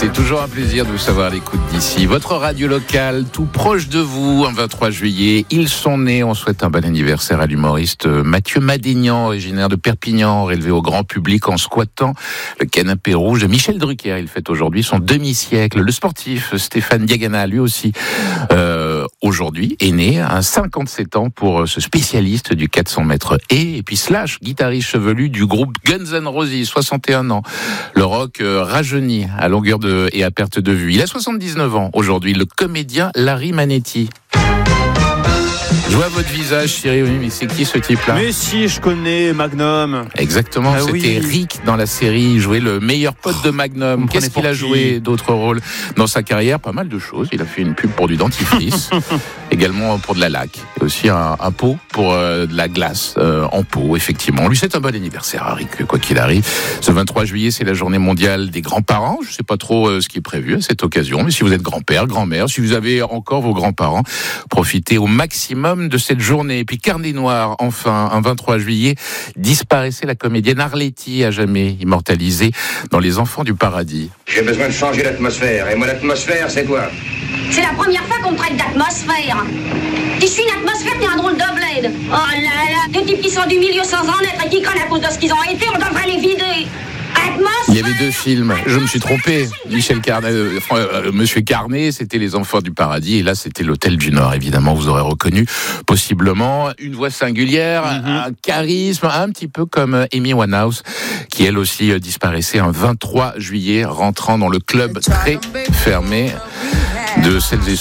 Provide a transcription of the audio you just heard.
C'est toujours un plaisir de vous savoir à l'écoute d'ici. Votre radio locale, tout proche de vous, un 23 juillet. Ils sont nés. On souhaite un bon anniversaire à l'humoriste Mathieu Madénian, originaire de Perpignan, élevé au grand public en squattant le canapé rouge de Michel Drucker. Il fête aujourd'hui son demi-siècle. Le sportif Stéphane Diagana, lui aussi, aujourd'hui, est né à 57 ans pour ce spécialiste du 400 mètres et puis Slash, guitariste chevelu du groupe Guns N' Roses, 61 ans. Le rock rajeunit à longueur et à perte de vue. Il a 79 ans aujourd'hui, le comédien Larry Manetti. Je vois votre visage, Cyril, mais c'est qui ce type-là ? Mais si, je connais Magnum. Exactement, c'était Rick dans la série, il jouait le meilleur pote de Magnum. Qu'est-ce qu'il a joué d'autres rôles dans sa carrière ? Pas mal de choses. Il a fait une pub pour du dentifrice, également pour de la laque, et aussi un pot pour de la glace en pot, effectivement. Lui, c'est un bon anniversaire, Rick, quoi qu'il arrive. Ce 23 juillet, c'est la journée mondiale des grands-parents. Je ne sais pas trop ce qui est prévu à cette occasion, mais si vous êtes grand-père, grand-mère, si vous avez encore vos grands-parents, profitez au maximum de cette journée. Et puis Carnet Noir, enfin, un 23 juillet, disparaissait la comédienne Arletty, à jamais immortalisée dans Les Enfants du Paradis. J'ai besoin de changer l'atmosphère, et moi l'atmosphère, c'est quoi ? C'est la première fois qu'on me traite d'atmosphère. Je suis une atmosphère qui a un drôle de bled. Oh là là, des types qui sont du milieu sans en être et qui craignent à cause de ce qu'ils ont été, on devrait les vider. Il y avait deux films, je me suis trompé. Michel Carnet, Monsieur Carnet, c'était Les Enfants du Paradis, et là c'était l'Hôtel du Nord, évidemment, vous aurez reconnu, possiblement, une voix singulière, un charisme, un petit peu comme Amy Winehouse, qui elle aussi disparaissait un 23 juillet, rentrant dans le club très fermé de celles et